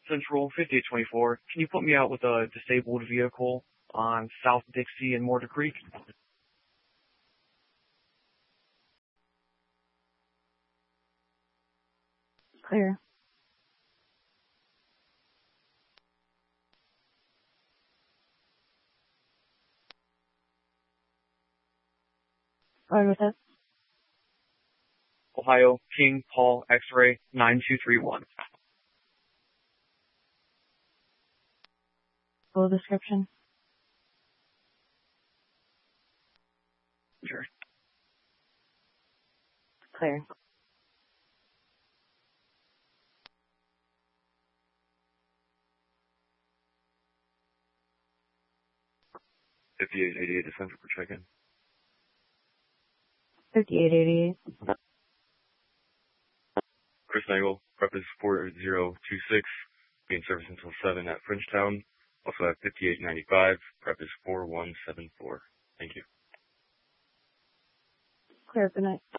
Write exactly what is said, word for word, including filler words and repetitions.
Central fifty-eight twenty-four. Can you put me out with a disabled vehicle on South Dixie and Mortar Creek? Clear. Sorry with it. Ohio, King, Paul, X-ray, nine two three one. Full description. Sure. Clear. fifty-eight eighty-eight to Central for check-in. fifty-eight eighty-eight. Chris Nagel, Prep is four zero two six, being serviced until seven at Frenchtown. Also at fifty-eight ninety-five, Prep is four one seven four. Thank you. Clear, good night.